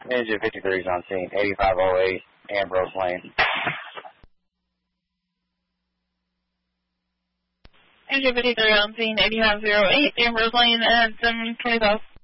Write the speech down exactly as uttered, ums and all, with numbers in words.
Engine fifty-three is on scene, eighty-five oh eight, Ambrose Lane. Engine fifty-three on scene, eighty-five oh eight, Ambrose Lane at seven twenty-five.